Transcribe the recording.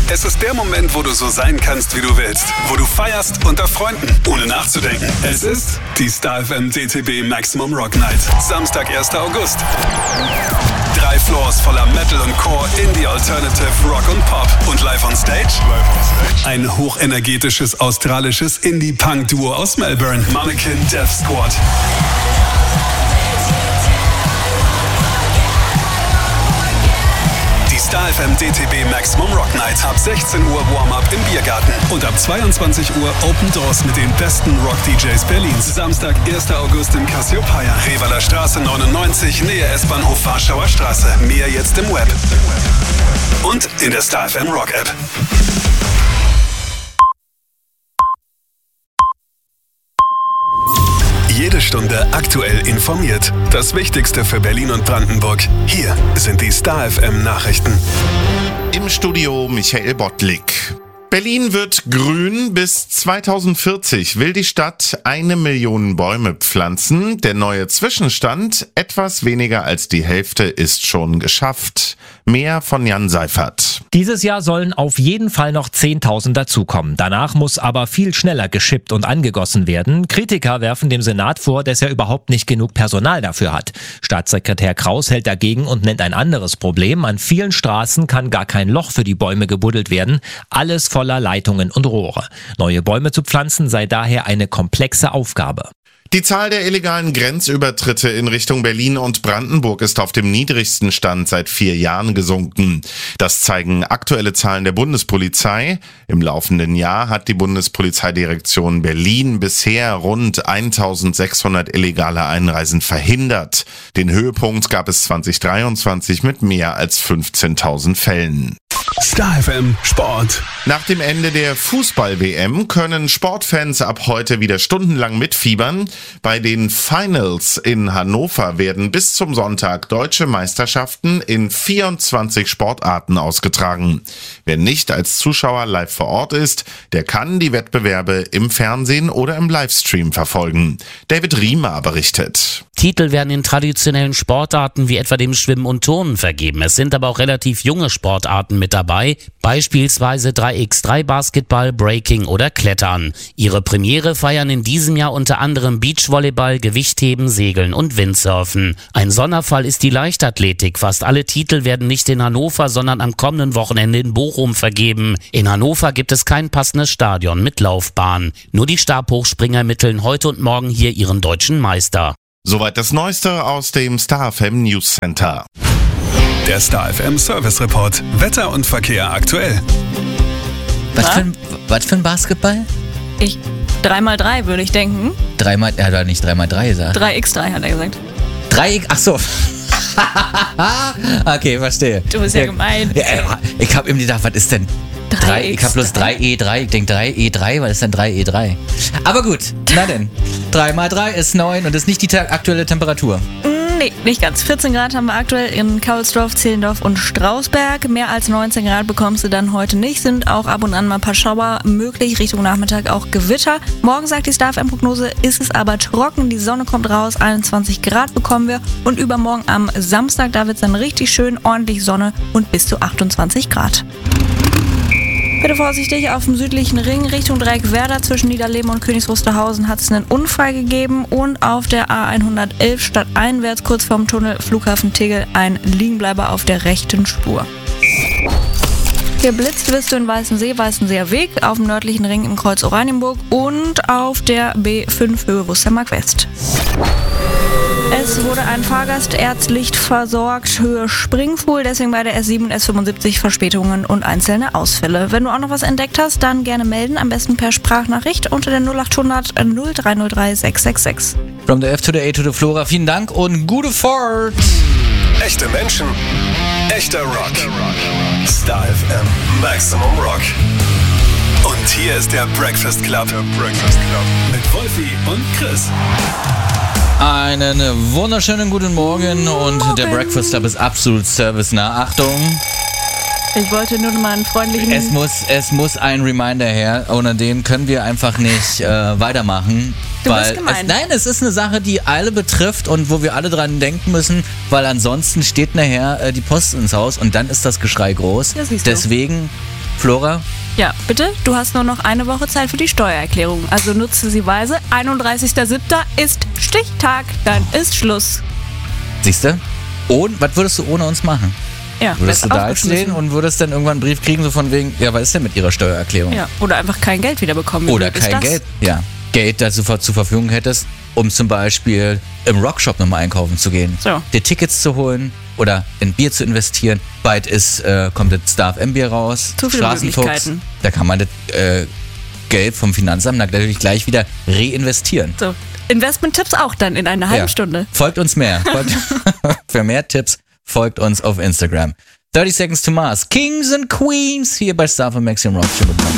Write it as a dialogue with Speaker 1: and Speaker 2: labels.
Speaker 1: Es ist der Moment, wo du so sein kannst, wie du willst. Wo du feierst unter Freunden, ohne nachzudenken. Es ist die Star FM DTB Maximum Rock Night. Samstag, 1. August. 3 Floors voller Metal und Core, Indie, Alternative, Rock und Pop. Und live on stage? Ein hochenergetisches australisches Indie-Punk-Duo aus Melbourne. Mannequin Death Squad. Star FM DTB Maximum Rock Night. Ab 16 Uhr Warm-Up im Biergarten. Und ab 22 Uhr Open Doors mit den besten Rock-DJs Berlins. Samstag, 1. August im Cassiopeia. Revaler Straße 99, Nähe S-Bahnhof Warschauer Straße. Mehr jetzt im Web. Und in der Star FM Rock App. Jede Stunde aktuell informiert. Das Wichtigste für Berlin und Brandenburg. Hier sind die Star FM Nachrichten.
Speaker 2: Im Studio Michael Bottlik. Berlin wird grün. Bis 2040 will die Stadt 1 Million Bäume pflanzen. Der neue Zwischenstand, etwas weniger als die Hälfte, ist schon geschafft. Mehr von Jan Seifert.
Speaker 3: Dieses Jahr sollen auf jeden Fall noch 10.000 dazukommen. Danach muss aber viel schneller geschippt und angegossen werden. Kritiker werfen dem Senat vor, dass er überhaupt nicht genug Personal dafür hat. Staatssekretär Kraus hält dagegen und nennt ein anderes Problem. An vielen Straßen kann gar kein Loch für die Bäume gebuddelt werden. Alles voller Leitungen und Rohre. Neue Bäume zu pflanzen sei daher eine komplexe Aufgabe.
Speaker 2: Die Zahl der illegalen Grenzübertritte in Richtung Berlin und Brandenburg ist auf dem niedrigsten Stand seit 4 Jahren gesunken. Das zeigen aktuelle Zahlen der Bundespolizei. Im laufenden Jahr hat die Bundespolizeidirektion Berlin bisher rund 1.600 illegale Einreisen verhindert. Den Höhepunkt gab es 2023 mit mehr als 15.000 Fällen.
Speaker 1: Star FM Sport.
Speaker 2: Nach dem Ende der Fußball-WM können Sportfans ab heute wieder stundenlang mitfiebern. Bei den Finals in Hannover werden bis zum Sonntag deutsche Meisterschaften in 24 Sportarten ausgetragen. Wer nicht als Zuschauer live vor Ort ist, der kann die Wettbewerbe im Fernsehen oder im Livestream verfolgen. David Riemer berichtet.
Speaker 4: Titel werden in traditionellen Sportarten wie etwa dem Schwimmen und Turnen vergeben. Es sind aber auch relativ junge Sportarten mit dabei, beispielsweise 3x3 Basketball, Breaking oder Klettern. Ihre Premiere feiern in diesem Jahr unter anderem Beachvolleyball, Gewichtheben, Segeln und Windsurfen. Ein Sonderfall ist die Leichtathletik. Fast alle Titel werden nicht in Hannover, sondern am kommenden Wochenende in Bochum vergeben. In Hannover gibt es kein passendes Stadion mit Laufbahn. Nur die Stabhochspringer ermitteln heute und morgen hier ihren deutschen Meister.
Speaker 2: Soweit das Neueste aus dem Star FM News Center.
Speaker 1: Der Star FM Service Report. Wetter und Verkehr aktuell.
Speaker 5: Was für ein Basketball?
Speaker 6: 3x3 würde ich denken.
Speaker 5: Er hat nicht 3x3 gesagt.
Speaker 6: 3x3 hat er gesagt.
Speaker 5: 3x, ach so. Okay, verstehe.
Speaker 6: Du bist ja gemein.
Speaker 5: Ja, ich habe eben gedacht, was ist denn 3? Ich habe bloß 3E3. Ich denke 3E3, was ist denn 3E3? Aber gut, na denn. 3x3 ist 9 und ist nicht die aktuelle Temperatur.
Speaker 6: Nee, nicht ganz. 14 Grad haben wir aktuell in Kaulsdorf, Zehlendorf und Strausberg. Mehr als 19 Grad bekommst du dann heute nicht. Sind auch ab und an mal ein paar Schauer möglich. Richtung Nachmittag auch Gewitter. Morgen sagt die Star FM-Prognose, ist es aber trocken. Die Sonne kommt raus. 21 Grad bekommen wir. Und übermorgen am Samstag, da wird es dann richtig schön, ordentlich Sonne und bis zu 28 Grad. Bitte vorsichtig, auf dem südlichen Ring Richtung Dreieckwerder zwischen Niederleben und Königs Wusterhausen hat es einen Unfall gegeben und auf der A111 stadteinwärts kurz vorm Tunnel Flughafen Tegel ein Liegenbleiber auf der rechten Spur. Geblitzt wirst du in Weißenseer Weg, auf dem nördlichen Ring im Kreuz Oranienburg und auf der B5 Höhe Wustermark West. Es wurde ein Fahrgast ärztlich versorgt, Höhe Springfuhl, deswegen bei der S7 und S75 Verspätungen und einzelne Ausfälle. Wenn du auch noch was entdeckt hast, dann gerne melden, am besten per Sprachnachricht unter der 0800 0303 666.
Speaker 5: From the F to the A to the Flora, vielen Dank und gute Fahrt!
Speaker 1: Echte Menschen, echter Rock. Star FM Maximum Rock. Und hier ist der Breakfast Club. Mit Wolfi und Chris.
Speaker 5: Einen wunderschönen guten Morgen und der Breakfast Club ist absolut servicenah. Achtung!
Speaker 6: Ich wollte nur mal einen freundlichen...
Speaker 5: Es muss ein Reminder her, ohne den können wir einfach nicht weitermachen.
Speaker 6: Du bist gemein.
Speaker 5: Es ist eine Sache, die alle betrifft und wo wir alle dran denken müssen, weil ansonsten steht nachher die Post ins Haus und dann ist das Geschrei groß.
Speaker 6: Ja, siehst du.
Speaker 5: Deswegen Flora?
Speaker 6: Ja, bitte, du hast nur noch eine Woche Zeit für die Steuererklärung. Also nutze sie weise. 31.07. ist Stichtag, dann ist Schluss.
Speaker 5: Siehste? Und was würdest du ohne uns machen?
Speaker 6: Ja,
Speaker 5: Würdest du da jetzt
Speaker 6: aufgeschmissen.
Speaker 5: stehen und würdest dann irgendwann einen Brief kriegen, so von wegen, ja, was ist denn mit ihrer Steuererklärung?
Speaker 6: Ja, oder einfach kein Geld wieder bekommen. Wie
Speaker 5: Oder
Speaker 6: blöd ist
Speaker 5: kein
Speaker 6: das?
Speaker 5: Geld. Ja, Geld, das du zur Verfügung hättest, um zum Beispiel im Rockshop nochmal einkaufen zu gehen,
Speaker 6: So.
Speaker 5: dir Tickets zu holen oder in Bier zu investieren. Bald kommt das Star FM Bier raus,
Speaker 6: Zu viele
Speaker 5: Straßenfuchs.
Speaker 6: Möglichkeiten.
Speaker 5: Da kann man das Geld vom Finanzamt natürlich gleich wieder reinvestieren.
Speaker 6: So. Investment-Tipps auch dann in einer halben Stunde.
Speaker 5: Folgt uns mehr. Für mehr Tipps folgt uns auf Instagram. 30 Seconds to Mars. Kings and Queens hier bei Star FM Maximum Rock. Schönen guten Tag.